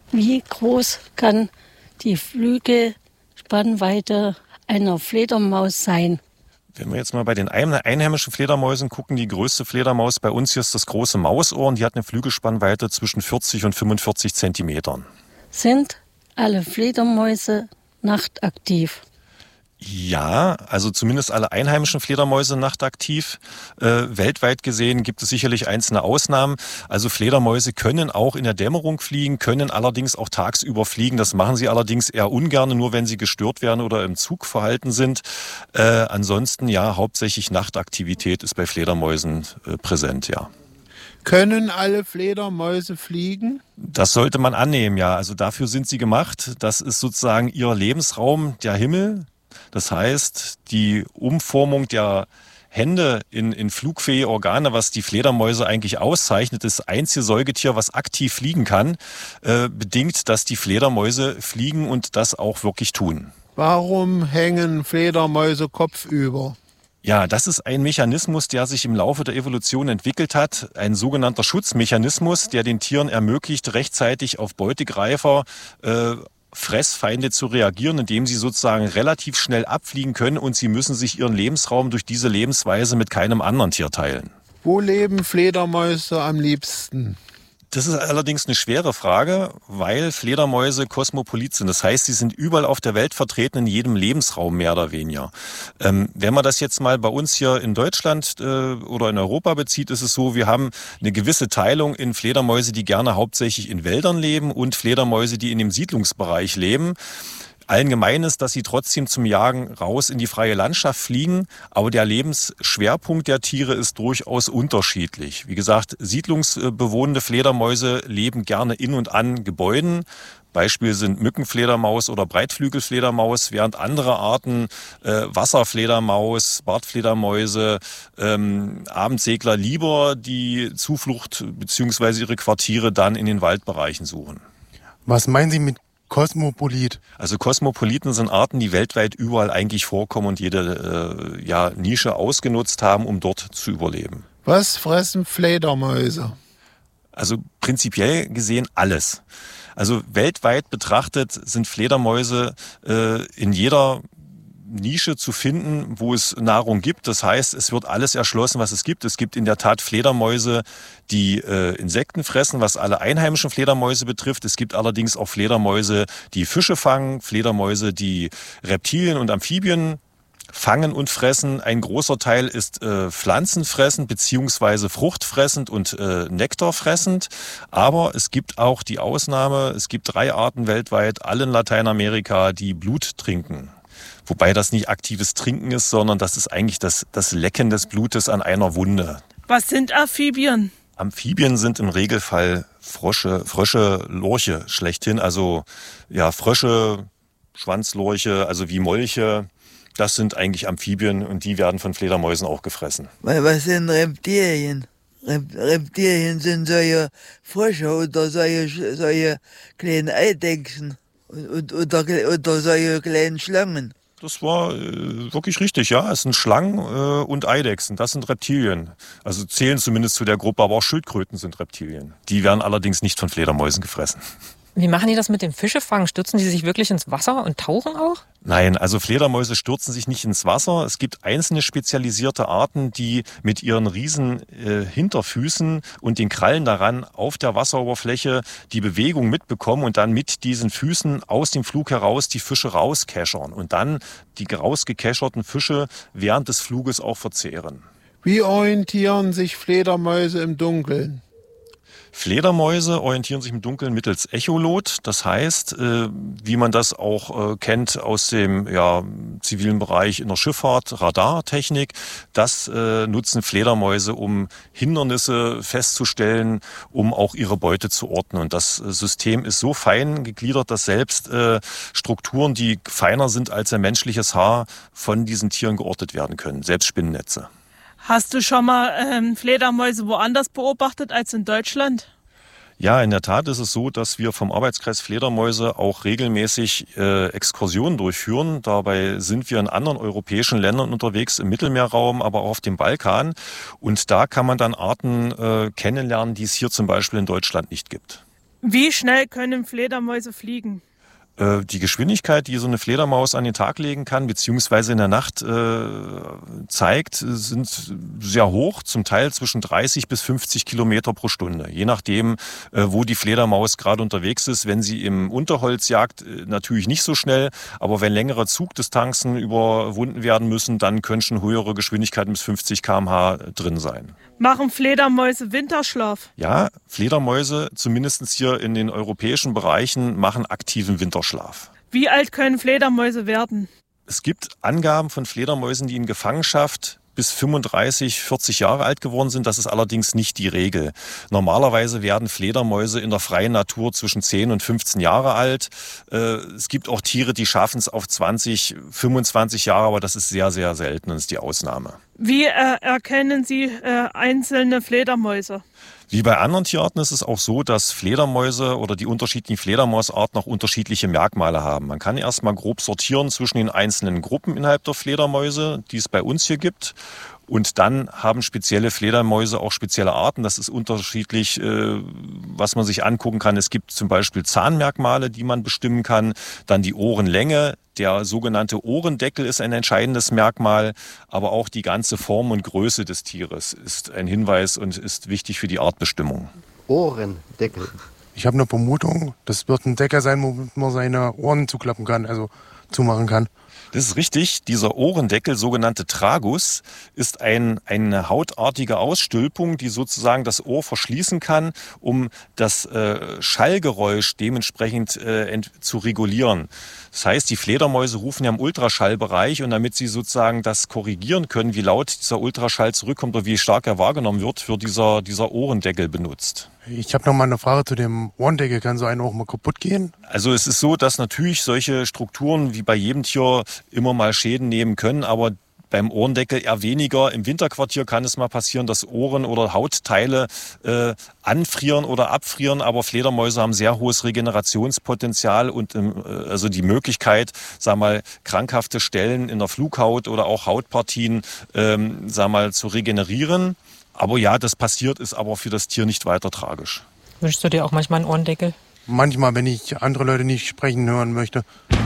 Wie groß kann die Flügelspannweite einer Fledermaus sein? Wenn wir jetzt mal bei den einheimischen Fledermäusen gucken, die größte Fledermaus bei uns hier ist das große Mausohr und die hat eine Flügelspannweite zwischen 40 und 45 Zentimetern. Sind alle Fledermäuse nachtaktiv? Ja, also zumindest alle einheimischen Fledermäuse nachtaktiv. Weltweit gesehen gibt es sicherlich einzelne Ausnahmen. Also Fledermäuse können auch in der Dämmerung fliegen, können allerdings auch tagsüber fliegen. Das machen sie allerdings eher ungern, nur wenn sie gestört werden oder im Zug verhalten sind. Ansonsten ja, hauptsächlich Nachtaktivität ist bei Fledermäusen präsent, ja. Können alle Fledermäuse fliegen? Das sollte man annehmen, ja. Also dafür sind sie gemacht. Das ist sozusagen ihr Lebensraum, der Himmel. Das heißt, die Umformung der Hände in flugfähige Organe, was die Fledermäuse eigentlich auszeichnet, das einzige Säugetier, was aktiv fliegen kann, bedingt, dass die Fledermäuse fliegen und das auch wirklich tun. Warum hängen Fledermäuse kopfüber? Ja, das ist ein Mechanismus, der sich im Laufe der Evolution entwickelt hat. Ein sogenannter Schutzmechanismus, der den Tieren ermöglicht, rechtzeitig auf Beutegreifer Fressfeinde zu reagieren, indem sie sozusagen relativ schnell abfliegen können und sie müssen sich ihren Lebensraum durch diese Lebensweise mit keinem anderen Tier teilen. Wo leben Fledermäuse am liebsten? Das ist allerdings eine schwere Frage, weil Fledermäuse kosmopolit sind. Das heißt, sie sind überall auf der Welt vertreten, in jedem Lebensraum mehr oder weniger. Wenn man das jetzt mal bei uns hier in Deutschland oder in Europa bezieht, ist es so, wir haben eine gewisse Teilung in Fledermäuse, die gerne hauptsächlich in Wäldern leben und Fledermäuse, die in dem Siedlungsbereich leben. Allen gemein ist, dass sie trotzdem zum Jagen raus in die freie Landschaft fliegen, aber der Lebensschwerpunkt der Tiere ist durchaus unterschiedlich. Wie gesagt, siedlungsbewohnende Fledermäuse leben gerne in und an Gebäuden. Beispiel sind Mückenfledermaus oder Breitflügelfledermaus, während andere Arten, Wasserfledermaus, Bartfledermäuse, Abendsegler lieber die Zuflucht bzw. ihre Quartiere dann in den Waldbereichen suchen. Was meinen Sie mit Kosmopolit? Also Kosmopoliten sind Arten, die weltweit überall eigentlich vorkommen und jede Nische ausgenutzt haben, um dort zu überleben. Was fressen Fledermäuse? Also prinzipiell gesehen alles. Also weltweit betrachtet sind Fledermäuse in jeder Nische zu finden, wo es Nahrung gibt. Das heißt, es wird alles erschlossen, was es gibt. Es gibt in der Tat Fledermäuse, die Insekten fressen, was alle einheimischen Fledermäuse betrifft. Es gibt allerdings auch Fledermäuse, die Fische fangen, Fledermäuse, die Reptilien und Amphibien fangen und fressen. Ein großer Teil ist pflanzenfressend bzw. fruchtfressend und nektarfressend. Aber es gibt auch die Ausnahme, es gibt 3 Arten weltweit, alle in Lateinamerika, die Blut trinken. Wobei das nicht aktives Trinken ist, sondern das ist eigentlich das Lecken des Blutes an einer Wunde. Was sind Amphibien? Amphibien sind im Regelfall Frösche, Lurche schlechthin. Also ja, Frösche, Schwanzlurche, also wie Molche. Das sind eigentlich Amphibien und die werden von Fledermäusen auch gefressen. Was sind Reptilien? Reptilien sind solche Frösche oder solche kleinen Eidechsen oder solche kleinen Schlangen. Das war wirklich richtig, ja. Es sind Schlangen und Eidechsen, das sind Reptilien. Also zählen zumindest zu der Gruppe, aber auch Schildkröten sind Reptilien. Die werden allerdings nicht von Fledermäusen gefressen. Wie machen die das mit dem Fischefangen? Stürzen die sich wirklich ins Wasser und tauchen auch? Nein, also Fledermäuse stürzen sich nicht ins Wasser. Es gibt einzelne spezialisierte Arten, die mit ihren riesen Hinterfüßen und den Krallen daran auf der Wasseroberfläche die Bewegung mitbekommen und dann mit diesen Füßen aus dem Flug heraus die Fische rauskeschern und dann die rausgekescherten Fische während des Fluges auch verzehren. Wie orientieren sich Fledermäuse im Dunkeln? Fledermäuse orientieren sich im Dunkeln mittels Echolot. Das heißt, wie man das auch kennt aus dem zivilen Bereich in der Schifffahrt, Radartechnik, das nutzen Fledermäuse, um Hindernisse festzustellen, um auch ihre Beute zu ordnen. Und das System ist so fein gegliedert, dass selbst Strukturen, die feiner sind als ein menschliches Haar, von diesen Tieren geortet werden können, selbst Spinnennetze. Hast du schon mal Fledermäuse woanders beobachtet als in Deutschland? Ja, in der Tat ist es so, dass wir vom Arbeitskreis Fledermäuse auch regelmäßig Exkursionen durchführen. Dabei sind wir in anderen europäischen Ländern unterwegs, im Mittelmeerraum, aber auch auf dem Balkan. Und da kann man dann Arten kennenlernen, die es hier zum Beispiel in Deutschland nicht gibt. Wie schnell können Fledermäuse fliegen? Die Geschwindigkeit, die so eine Fledermaus an den Tag legen kann, beziehungsweise in der Nacht zeigt, sind sehr hoch, zum Teil zwischen 30 bis 50 Kilometer pro Stunde. Je nachdem, wo die Fledermaus gerade unterwegs ist. Wenn sie im Unterholz jagt, natürlich nicht so schnell. Aber wenn längere Zugdistanzen überwunden werden müssen, dann können schon höhere Geschwindigkeiten bis 50 km/h drin sein. Machen Fledermäuse Winterschlaf? Ja, Fledermäuse, zumindest hier in den europäischen Bereichen, machen aktiven Winterschlaf. Wie alt können Fledermäuse werden? Es gibt Angaben von Fledermäusen, die in Gefangenschaft bis 35, 40 Jahre alt geworden sind. Das ist allerdings nicht die Regel. Normalerweise werden Fledermäuse in der freien Natur zwischen 10 und 15 Jahre alt. Es gibt auch Tiere, die schaffen es auf 20, 25 Jahre, aber das ist sehr, sehr selten. Das ist die Ausnahme. Wie erkennen Sie einzelne Fledermäuse? Wie bei anderen Tierarten ist es auch so, dass Fledermäuse oder die unterschiedlichen Fledermausarten auch unterschiedliche Merkmale haben. Man kann erstmal grob sortieren zwischen den einzelnen Gruppen innerhalb der Fledermäuse, die es bei uns hier gibt. Und dann haben spezielle Fledermäuse auch spezielle Arten. Das ist unterschiedlich, was man sich angucken kann. Es gibt zum Beispiel Zahnmerkmale, die man bestimmen kann. Dann die Ohrenlänge. Der sogenannte Ohrendeckel ist ein entscheidendes Merkmal. Aber auch die ganze Form und Größe des Tieres ist ein Hinweis und ist wichtig für die Artbestimmung. Ohrendeckel. Ich habe eine Vermutung, das wird ein Deckel sein, womit man seine Ohren zuklappen kann, also zumachen kann. Das ist richtig. Dieser Ohrendeckel, sogenannte Tragus, ist eine hautartige Ausstülpung, die sozusagen das Ohr verschließen kann, um das Schallgeräusch dementsprechend zu regulieren. Das heißt, die Fledermäuse rufen ja im Ultraschallbereich und damit sie sozusagen das korrigieren können, wie laut dieser Ultraschall zurückkommt oder wie stark er wahrgenommen wird dieser Ohrendeckel benutzt. Ich habe noch mal eine Frage zu dem Ohrendeckel. Kann so einer auch mal kaputt gehen? Also es ist so, dass natürlich solche Strukturen wie bei jedem Tier immer mal Schäden nehmen können, aber beim Ohrendeckel eher weniger. Im Winterquartier kann es mal passieren, dass Ohren oder Hautteile anfrieren oder abfrieren, aber Fledermäuse haben sehr hohes Regenerationspotenzial und also die Möglichkeit, krankhafte Stellen in der Flughaut oder auch Hautpartien zu regenerieren. Aber ja, das passiert, ist aber für das Tier nicht weiter tragisch. Wünschst du dir auch manchmal einen Ohrendeckel? Manchmal, wenn ich andere Leute nicht sprechen hören möchte.